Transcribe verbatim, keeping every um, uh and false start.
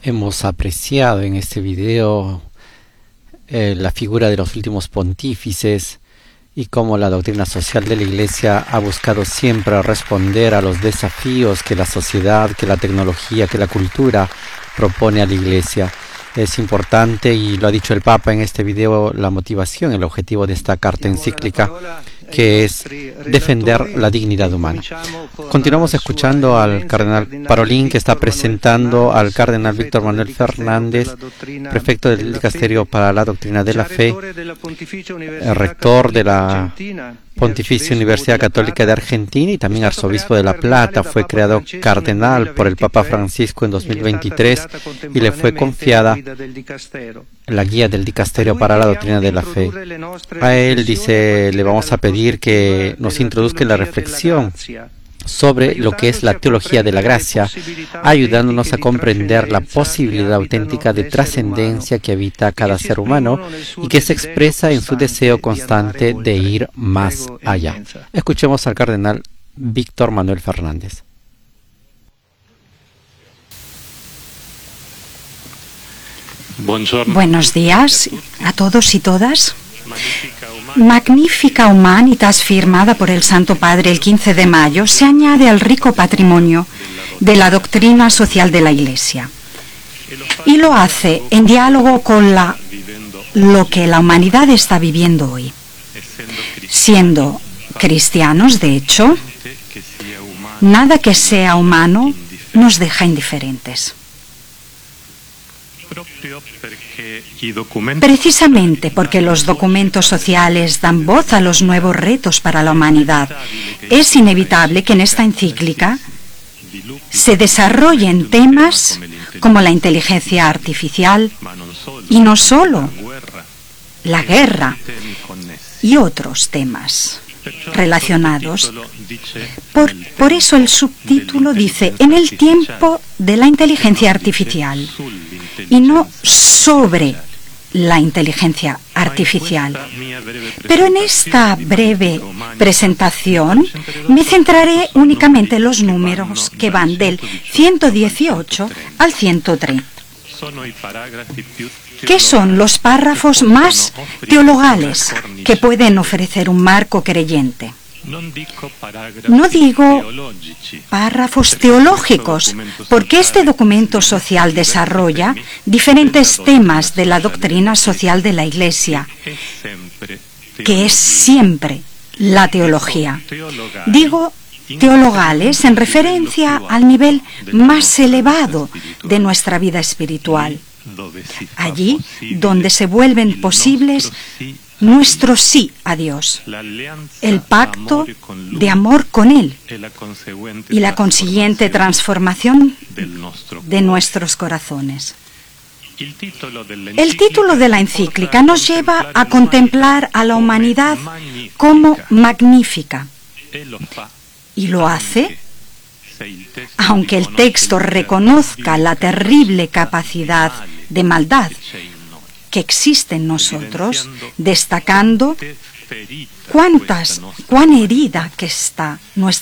Hemos apreciado en este video eh, la figura de los últimos pontífices y cómo la doctrina social de la Iglesia ha buscado siempre responder a los desafíos que la sociedad, que la tecnología, que la cultura propone a la Iglesia. Es importante, y lo ha dicho el Papa en este video, la motivación, el objetivo de esta carta encíclica, que es defender la dignidad humana. Continuamos escuchando al cardenal Parolin, que está presentando al cardenal Víctor Manuel Fernández, prefecto del Dicasterio para la Doctrina de la Fe, el rector de la Pontificia Universidad Católica de Argentina y también arzobispo de La Plata. Fue creado cardenal por el Papa Francisco en dos mil veintitrés y le fue confiada la guía del Dicasterio para la Doctrina de la Fe. A él, dice, le vamos a pedir que nos introduzca en la reflexión sobre lo que es la teología de la gracia, ayudándonos a comprender la posibilidad auténtica de trascendencia que habita cada ser humano y que se expresa en su deseo constante de ir más allá. Escuchemos al cardenal Víctor Manuel Fernández. Buenos días a todos y todas. Magnifica Humanitas, firmada por el Santo Padre el quince de mayo, se añade al rico patrimonio de la doctrina social de la Iglesia. Y lo hace en diálogo con la, lo que la humanidad está viviendo hoy. Siendo cristianos, de hecho, nada que sea humano nos deja indiferentes. Precisamente porque los documentos sociales dan voz a los nuevos retos para la humanidad, es inevitable que en esta encíclica se desarrollen temas como la inteligencia artificial y no solo la guerra y otros temas relacionados. Por, por eso el subtítulo dice, en el tiempo de la inteligencia artificial, y no sobre la inteligencia artificial. Pero en esta breve presentación me centraré únicamente en los números que van del ciento dieciocho al ciento treinta. ¿Qué son los párrafos más teologales que pueden ofrecer un marco creyente? No digo párrafos teológicos, porque este documento social desarrolla diferentes temas de la doctrina social de la Iglesia, que es siempre la teología. Digo teologales en referencia al nivel más elevado de nuestra vida espiritual, allí donde se vuelven posibles nuestro sí a Dios, el pacto de amor con Él y la consiguiente transformación de nuestros corazones. El título de la encíclica nos lleva a contemplar a la humanidad como magnífica, y lo hace aunque el texto reconozca la terrible capacidad de maldad que existe en nosotros, destacando cuántas, cuán herida que está nuestra